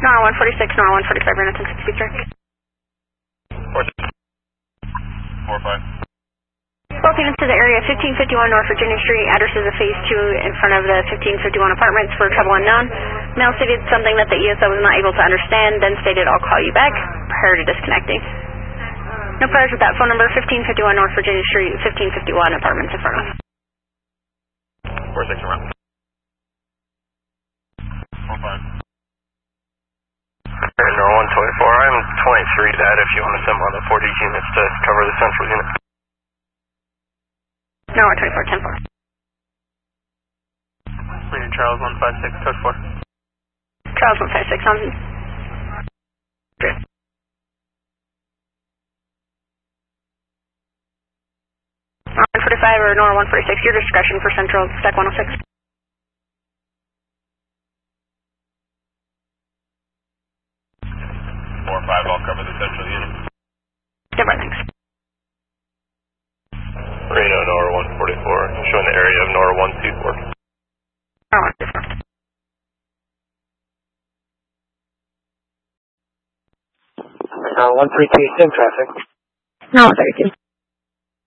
NOR 146, NOR 145, Reno 1063. 4-5. Both units to the area 1551 North Virginia Street. Address is a phase 2 in front of the 1551 apartments for trouble unknown. Male stated something that the ESO was not able to understand, then stated, "I'll call you back," prior to disconnecting. No priors with that phone number, 1551 North Virginia Street, 1551 apartments in front of. 4-6 around. 1-5. NOR 124, I'm 23 that if you want to send one of the 40 units to cover the central unit. NOR 24, 10-4. Charles 156, code 4. Charles 156 on. Good. NOR 145 or NOR 146, your discretion for Central, stack 106. 4-5, I'll cover the central unit. Different, thanks. Reno, NOR 144, showing the area of NOR 124. NOR 124. NOR 132, sim traffic. NOR 132.